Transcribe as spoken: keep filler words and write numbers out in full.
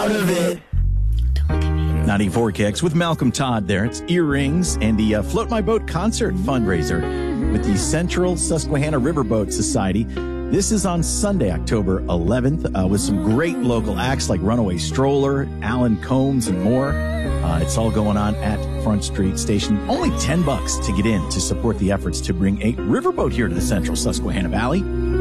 out of it. ninety-four Kicks with Malcolm Todd there. It's Earrings and the uh, Float My Boat concert fundraiser with the Central Susquehanna Riverboat Society. This is on Sunday, October eleventh, uh, with some great local acts like Runaway Stroller, Alan Combs, and more. Uh, it's all going on at Front Street Station. Only ten bucks to get in to support the efforts to bring a riverboat here to the Central Susquehanna Valley.